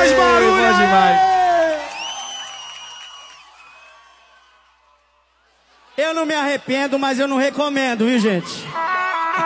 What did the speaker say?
mais barulho! Bom demais. Eu não me arrependo, mas eu não recomendo, viu, gente?